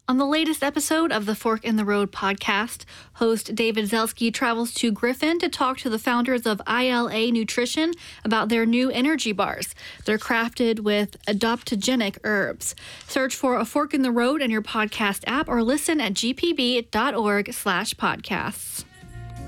On the latest episode of the Fork in the Road podcast, host David Zelski travels to Griffin to talk to the founders of ILA Nutrition about their new energy bars. They're crafted with adaptogenic herbs. Search for A Fork in the Road in your podcast app or listen at gpb.org/podcasts.